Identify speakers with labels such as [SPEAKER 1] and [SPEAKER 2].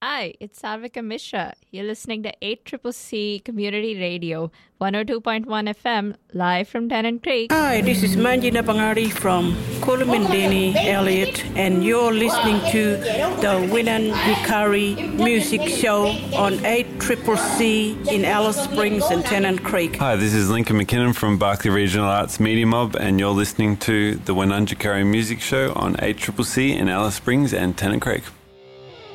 [SPEAKER 1] Hi, it's Sarvika Mishra. You're listening to 8CCC Community Radio, 102.1 FM, live from Tennant Creek.
[SPEAKER 2] Hi, this is Manjina Pangari from Kulumindini Elliott, and you're listening to the Winan Hikari Music Show on 8CCC in Alice Springs and Tennant Creek.
[SPEAKER 3] Hi, this is Lincoln McKinnon from Barclay Regional Arts Media Mob, and you're listening to the Winanjikari Music Show on 8CCC in Alice Springs and Tennant Creek.